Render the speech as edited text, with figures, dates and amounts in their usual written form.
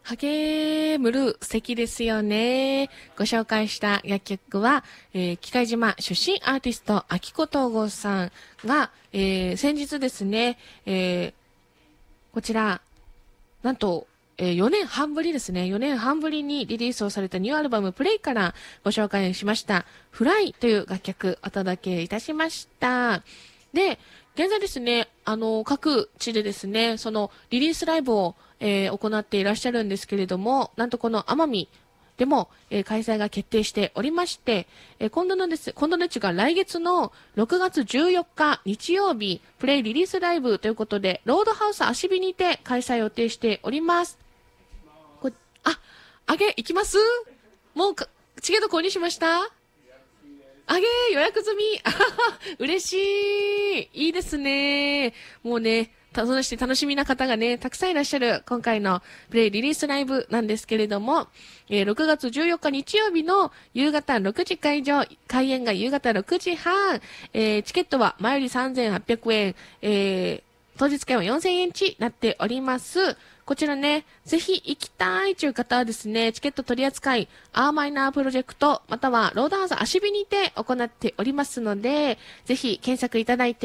励むる素敵ですよね。ご紹介した楽曲は、機械島出身アーティスト、秋子東郷さんが、先日ですね、こちら、なんと、4年半ぶりですね。4年半ぶりにリリースをされたニューアルバムプレイからご紹介しました。フライという楽曲お届けいたしました。で、現在ですね、各地でですね、そのリリースライブを、行っていらっしゃるんですけれども、なんとこの奄美でも、開催が決定しておりまして、今度のうちが来月の6月14日日曜日、プレイリリースライブということで、ロードハウス足火にて開催予定しております。あ、行きますもうチケット購入しました予約済みあはは嬉しいいいですね。もうね、そして楽しみな方がね、たくさんいらっしゃる今回のプレイリリースライブなんですけれども、6月14日日曜日の夕方6時会場、開演が夕方6時半、チケットは前より3800円、当日券は4000円値なっております。こちらね、ぜひ行きたいという方はですね、チケット取り扱い、アーマイナープロジェクト、またはロードハウス足火にて行っておりますので、ぜひ検索いただいて